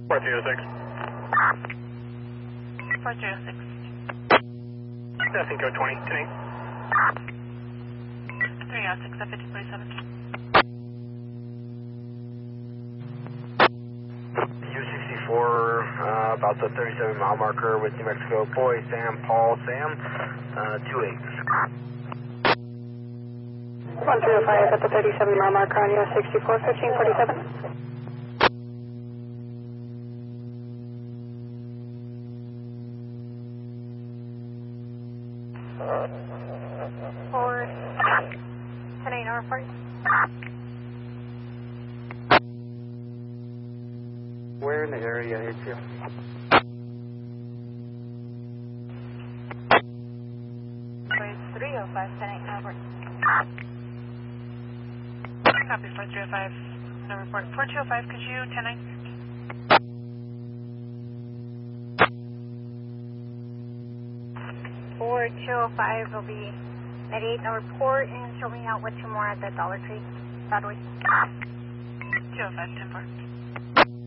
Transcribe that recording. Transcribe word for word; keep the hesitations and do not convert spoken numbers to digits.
four three oh six. four three oh six. Nothing, code twenty, ten eight. three oh six, F fifty forty-seven. U sixty-four, uh, about the thirty-seven mile marker with New Mexico. Boy, Sam, Paul, Sam, uh, two eight. one three oh five at the thirty-seven mile marker on U S sixty-four, fifteen forty-seven. Four, ten eight, number forty. Where in the area is you? three oh five, ten eight, number. Copy, four three oh five, no report. four two oh five, could you ten nine? four two oh five will be ninety-eight, no report, and she'll be out with two more at the Dollar Tree, Broadway. two oh five, ten four.